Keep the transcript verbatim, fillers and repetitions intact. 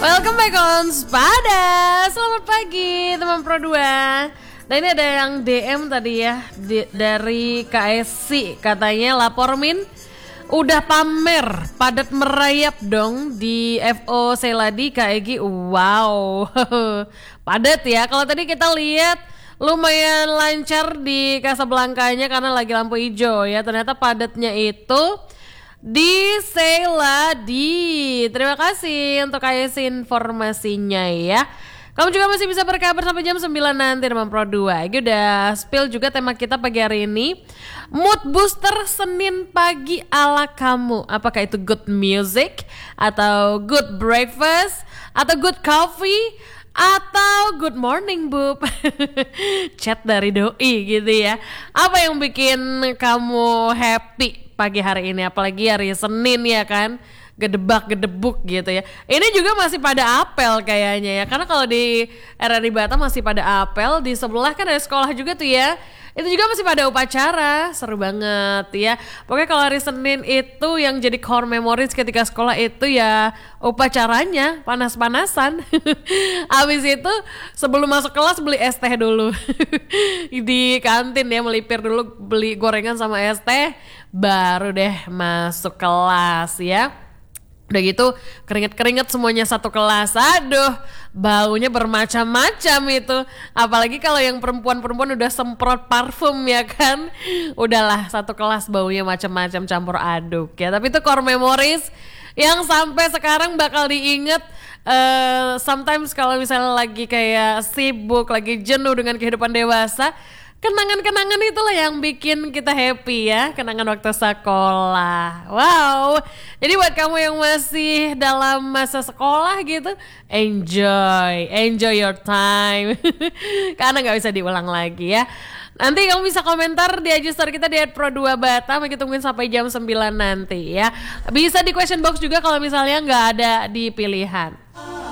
Welcome back on Spada. Selamat pagi teman Pro dua. Dan ini ada yang D M tadi ya di, dari K S C, katanya lapor Min udah pamer padat merayap dong di F O Seladi K E G. Wow. Padat ya. Kalau tadi kita lihat lumayan lancar di Casablanca-nya karena lagi lampu hijau ya. Ternyata padatnya itu di Seladi. Terima kasih untuk K S informasinya ya. Kamu juga masih bisa berkabar sampai jam sembilan nanti teman Pro dua. Ini udah spill juga tema kita pagi hari ini. Mood booster Senin pagi ala kamu. Apakah itu good music atau good breakfast atau good coffee atau good morning bub. Chat dari doi gitu ya. Apa yang bikin kamu happy pagi hari ini, apalagi hari Senin ya kan, gedebak gedebuk gitu ya. Ini juga masih pada apel kayaknya ya, karena kalau di R R I Batam masih pada apel, di sebelah kan ada sekolah juga tuh ya, itu juga masih pada upacara, seru banget ya. Pokoknya kalau hari Senin itu yang jadi core memories ketika sekolah itu ya upacaranya, panas-panasan. Habis itu sebelum masuk kelas beli es teh dulu di kantin ya, melipir dulu beli gorengan sama es teh, baru deh masuk kelas ya. Udah gitu keringet-keringet semuanya satu kelas. Aduh, baunya bermacam-macam itu. Apalagi kalau yang perempuan-perempuan udah semprot parfum ya kan. Udahlah satu kelas baunya macam-macam campur aduk ya. Tapi itu core memories yang sampai sekarang bakal diinget. Uh, sometimes kalau misalnya lagi kayak sibuk, lagi jenuh dengan kehidupan dewasa, kenangan-kenangan itulah yang bikin kita happy ya, kenangan waktu sekolah. Wow, jadi buat kamu yang masih dalam masa sekolah gitu, enjoy, enjoy your time. Karena gak bisa diulang lagi ya. Nanti kamu bisa komentar di I G story kita di at pro dua batam, kita tungguin sampai jam sembilan nanti ya. Bisa di question box juga kalau misalnya gak ada di pilihan.